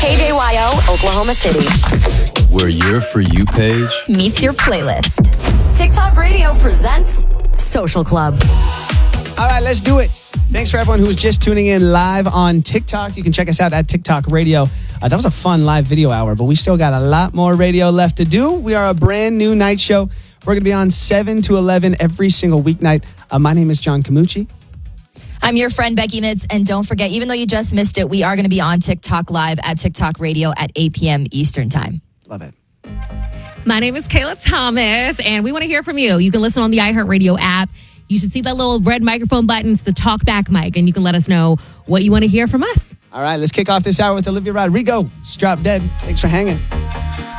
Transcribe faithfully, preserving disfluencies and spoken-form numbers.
K J Y O, Oklahoma City. Where your For You page meets your playlist. TikTok Radio presents Social Club. All right, let's do it. Thanks for everyone who was just tuning in live on TikTok. You can check us out at TikTok Radio. Uh, that was a fun live video hour, but we still got a lot more radio left to do. We are a brand new night show. We're going to be on seven to eleven every single weeknight. Uh, my name is John Camucci. I'm your friend, Becky Mitz. And don't forget, even though you just missed it, we are going to be on TikTok Live at TikTok Radio at eight p.m. Eastern Time. Love it. My name is Kayla Thomas, and we want to hear from you. You can listen on the iHeartRadio app. You should see that little red microphone button. It's the talk back mic, and you can let us know what you want to hear from us. All right, let's kick off this hour with Olivia Rodrigo. Drop Dead. Thanks for hanging.